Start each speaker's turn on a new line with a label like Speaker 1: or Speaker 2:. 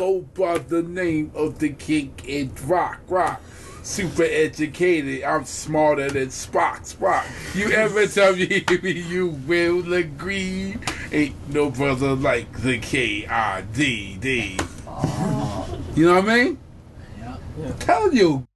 Speaker 1: go by the name of the king in rock. Super educated, I'm smarter than Spock. You ever tell me you will agree? Ain't no brother like the KIDD. You know what I mean?
Speaker 2: Yeah.
Speaker 1: Tell you.